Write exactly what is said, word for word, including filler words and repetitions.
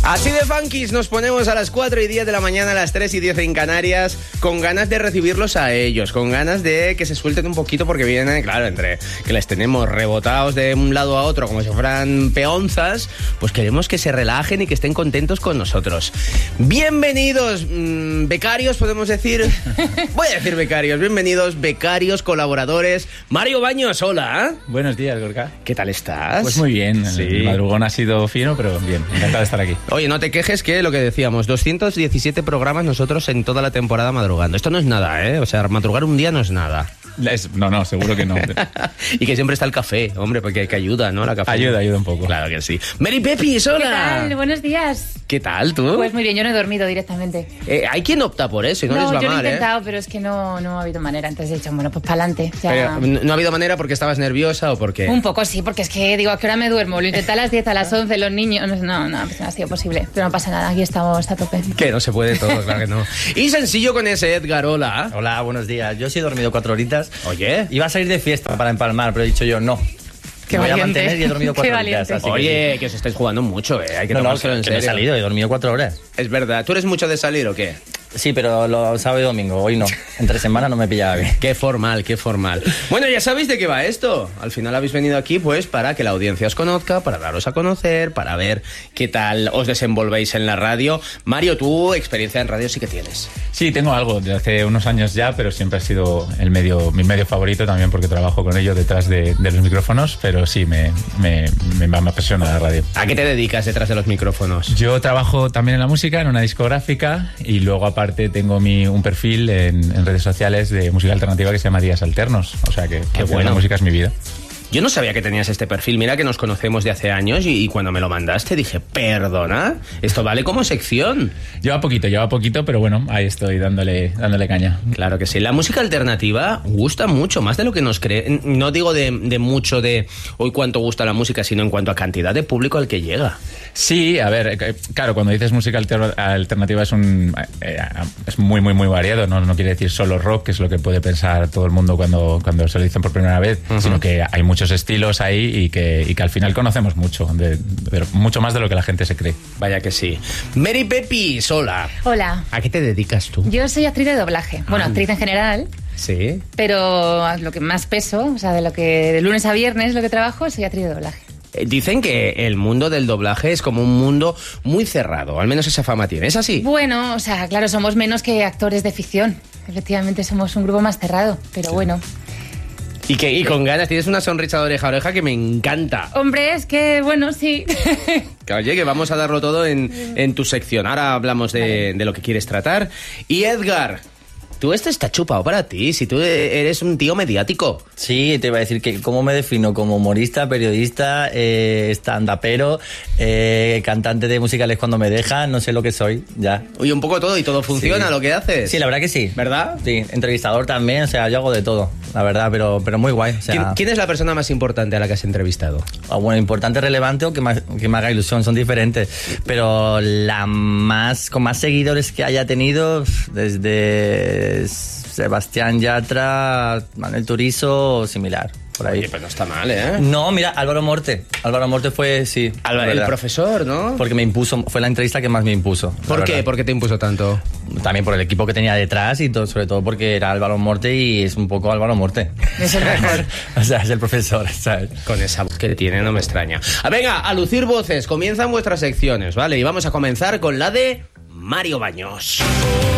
Así de funkis nos ponemos a las cuatro y diez de la mañana, a las tres y diez en Canarias, con ganas de recibirlos a ellos, con ganas de que se suelten un poquito porque vienen, claro, entre que les tenemos rebotados de un lado a otro como si fueran peonzas, pues queremos que se relajen y que estén contentos con nosotros. Bienvenidos, mmm, becarios, podemos decir. Voy a decir becarios, bienvenidos, becarios, colaboradores. Mario Baños, hola. Buenos días, Gorka. ¿Qué tal estás? Pues muy bien, sí. El madrugón ha sido fino, pero bien, encantado de estar aquí. Oye, no te quejes que lo que decíamos, doscientos diecisiete programas nosotros en toda la temporada madrugando. Esto no es nada, ¿eh? O sea, madrugar un día no es nada. Es, no, no, seguro que no. Y que siempre está el café, hombre, porque que ayuda, ¿no? La café. Ayuda, ayuda un poco. Claro que sí. Mary Pepis, hola. ¿Qué tal? Buenos días. ¿Qué tal, tú? Pues muy bien, yo no he dormido directamente. Eh, hay quien opta por eso y no, no les va yo mal, lo he intentado, ¿eh? pero es que no, no ha habido manera. Entonces he dicho, bueno, pues para adelante. Ya... ¿No ha habido manera porque estabas nerviosa o porque...? Un poco sí, porque es que digo, ¿a qué hora me duermo? Lo intenté a las diez, a las once, los niños... No, no, pues no ha sido posible. Pero no pasa nada, aquí estamos a tope. Que no se puede todo, claro que no. Y sencillo con ese Edgar, hola. Hola, buenos días. Yo sí he dormido cuatro horitas. Oye. Iba a salir de fiesta para empalmar, pero he dicho yo no. Qué me voy valiente. a mantener y he dormido cuatro horitas. Así Oye, que, que os estáis jugando mucho, ¿eh? Hay que no, no, tomárselo en que me he serio. salido, he dormido cuatro horas. Es verdad. ¿Tú eres mucho de salir o qué? Sí, pero los sábado y domingo, hoy no. Entre semana no me pillaba bien. Qué formal, qué formal. Bueno, ya sabéis de qué va esto. Al final habéis venido aquí pues para que la audiencia os conozca, para daros a conocer, para ver qué tal os desenvolvéis en la radio. Mario, tú experiencia en radio sí que tienes. Sí, tengo algo de hace unos años ya, pero siempre ha sido el medio, mi medio favorito también porque trabajo con ello detrás de, de los micrófonos, pero sí, me, me, me, me apasiona la radio. ¿A qué te dedicas detrás de los micrófonos? Yo trabajo también en la música, en una discográfica, y luego aparte tengo mi, un perfil en, en redes sociales de música alternativa que se llama Días Alternos. O sea que Qué bueno. La música es mi vida. Yo no sabía que tenías este perfil. Mira que nos conocemos de hace años y, y cuando me lo mandaste dije, ¿perdona? Esto vale como sección. Lleva poquito, lleva poquito, pero bueno, ahí estoy dándole, dándole caña. Claro que sí. La música alternativa gusta mucho, más de lo que nos cree. No digo de, de mucho de hoy cuánto gusta la música, sino en cuanto a cantidad de público al que llega. Sí, a ver, claro, cuando dices música alter- alternativa es un eh, es muy, muy, muy variado. ¿no? No quiere decir solo rock, que es lo que puede pensar todo el mundo cuando, cuando se lo dicen por primera vez, uh-huh. sino que hay muchos estilos ahí y que, y que al final conocemos mucho, de, de, mucho más de lo que la gente se cree. Vaya que sí. Mary Pepis, hola. Hola. ¿A qué te dedicas tú? Yo soy actriz de doblaje. Bueno, ah. actriz en general. Sí. Pero lo que más peso, o sea, de lo que de lunes a viernes lo que trabajo, soy actriz de doblaje. Dicen que el mundo del doblaje es como un mundo muy cerrado, al menos esa fama tiene. ¿Es así? Bueno, o sea, claro, somos menos que actores de ficción. Efectivamente somos un grupo más cerrado, pero sí. bueno... Y que y con ganas, tienes una sonrisa de oreja a oreja que me encanta. Hombre, es que, bueno, sí. Oye, que vamos a darlo todo en, en tu sección. Ahora hablamos de, vale. de lo que quieres tratar. Y Edgar, tú esto está chupado para ti, si tú eres un tío mediático. Sí, te iba a decir que cómo me defino como humorista, periodista, eh, stand-upero, eh, cantante de musicales cuando me dejan, no sé lo que soy, ya. Oye, un poco todo y todo funciona sí. lo que haces. Sí, la verdad que sí. ¿Verdad? Sí, entrevistador también, o sea, yo hago de todo, la verdad, pero, pero muy guay. O sea, ¿Quién, ¿Quién es la persona más importante a la que has entrevistado? Bueno, importante, relevante o que me, que me haga ilusión, son diferentes, pero la más, con más seguidores que haya tenido, desde Sebastián Yatra, Manuel Turizo o similar. Por ahí. Oye, pues no está mal, ¿eh? No, mira, Álvaro Morte. Álvaro Morte fue, sí. Álvaro, el profesor, ¿no? Porque me impuso, fue la entrevista que más me impuso. ¿Por qué? Verdad. ¿Por qué te impuso tanto? También por el equipo que tenía detrás y todo, sobre todo porque era Álvaro Morte y es un poco Álvaro Morte. Es el mejor. O sea, es el profesor, ¿sabes? Con esa voz que tiene no me extraña. Ah, venga, a lucir voces. Comienzan vuestras secciones, ¿vale? Y vamos a comenzar con la de Mario Baños.